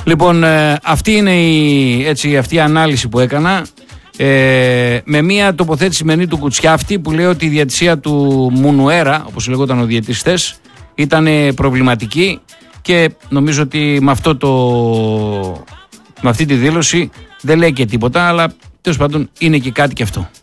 Λοιπόν, αυτή είναι αυτή η ανάλυση που έκανα. Με μια τοποθέτηση σημερινή του Κουτσιάφτη που λέει ότι η διαιτησία του Μουνουέρα, όπως λεγόταν ο διαιτητής χθες, ήταν προβληματική και νομίζω ότι με αυτή τη δήλωση δεν λέει και τίποτα, αλλά τέλος πάντων είναι και κάτι και αυτό.